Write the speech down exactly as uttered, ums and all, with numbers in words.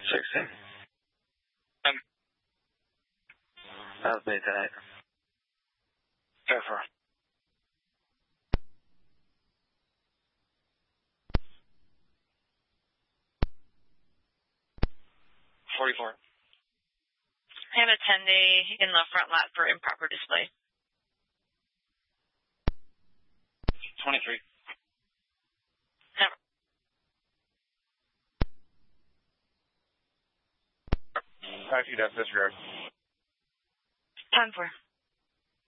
sixteen. Um, That was me tonight. go for it. forty-four. I have a ten day in the front lot for improper display. twenty-three. Never. Five feet up, disregard. ten four.